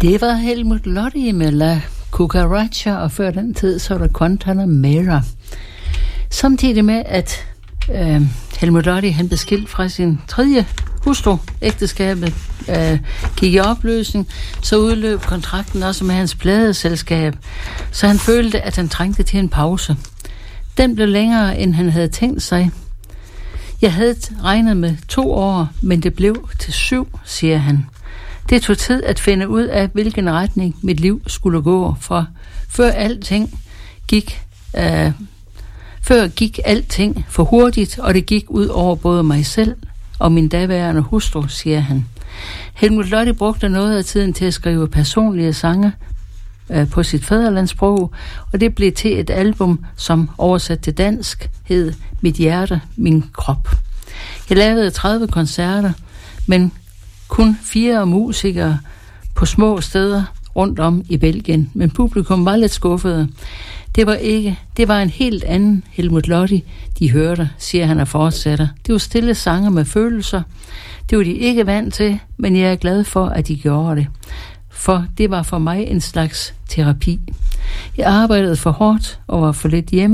Det var Helmut Lotti med La Cucaracha, og før den tid så var der Guantanamera. Samtidig med, at Helmut Lotti han blev skilt fra sin tredje hustru, ægteskabet gik i opløsning, så udløb kontrakten også med hans pladeselskab, så han følte, at han trængte til en pause. Den blev længere, end han havde tænkt sig. Jeg havde regnet med 2 år, men det blev til 7, siger han. Det tog tid at finde ud af, hvilken retning mit liv skulle gå, for før gik alting for hurtigt, og det gik ud over både mig selv og min daværende hustru, siger han. Helmut Lotti brugte noget af tiden til at skrive personlige sange på sit fædrelandssprog, og det blev til et album, som oversat til dansk hed Mit hjerte, min krop. Jeg lavede 30 koncerter, men kun 4 musikere på små steder rundt om i Belgien, men publikum var lidt skuffede. Det var en helt anden Helmut Lotti, de hørte, siger han og fortsætter. Det var stille sange med følelser. Det var de ikke vant til, men jeg er glad for, at de gjorde det. For det var for mig en slags terapi. Jeg arbejdede for hårdt og var for lidt hjemme.